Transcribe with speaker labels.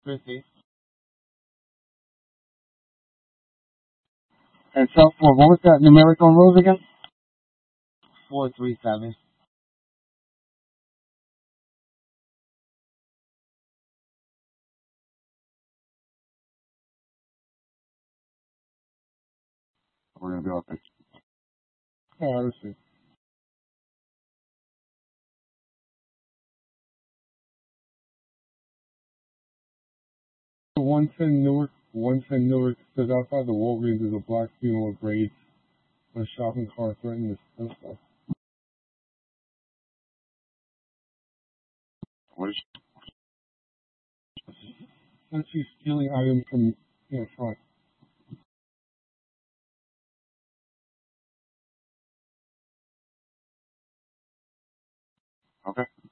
Speaker 1: 50. And so, what was that numerical rules again? 437. We're gonna be open. Oh, I see. The 110 Newark, 110 Newark says outside the Walgreens is a black funeral with braids. A shopping cart threatened to stuff. What is? Since she's stealing items from front. Okay.